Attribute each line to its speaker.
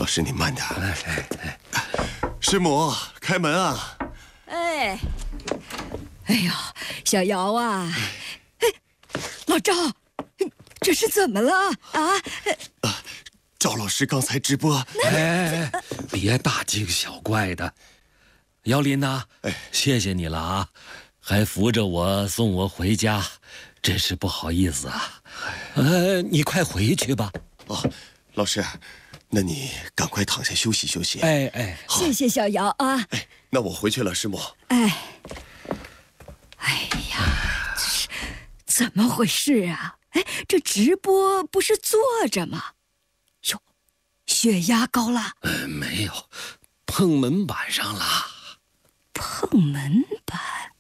Speaker 1: 师您慢点。师母，开门啊！
Speaker 2: 哎呀，小瑶啊，老赵，这是怎么了啊？
Speaker 1: 赵老师刚才直播，
Speaker 3: 别大惊小怪的。姚林呐，谢谢你了啊，还扶着我送我回家，真是不好意思啊。你快回去吧。
Speaker 1: 哦，老师，那你赶快躺下休息休息。
Speaker 2: 好，谢谢小瑶啊。
Speaker 1: 那我回去了，师母。
Speaker 2: 哎呀，这是怎么回事啊？这直播不是坐着吗？哟，血压高了？
Speaker 3: 没有，碰门板上了。
Speaker 2: 碰门板？